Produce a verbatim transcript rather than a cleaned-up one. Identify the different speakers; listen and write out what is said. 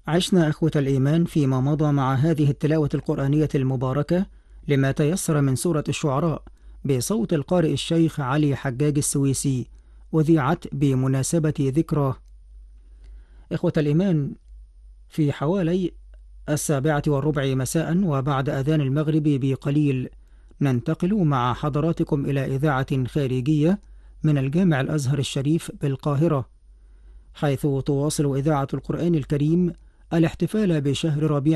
Speaker 1: عشنا إخوة الإيمان فيما مضى مع هذه التلاوة القرآنية المباركة لما تيسر من سورة الشعراء بصوت القارئ الشيخ علي حجاج السويسي، وذيعت بمناسبة ذكرى. إخوة الإيمان، في حوالي السابعة والربع مساء وبعد أذان المغرب بقليل ننتقل مع حضراتكم إلى إذاعة خارجية من الجامع الأزهر الشريف بالقاهرة، حيث تواصل إذاعة القرآن الكريم الاحتفال بشهر ربيع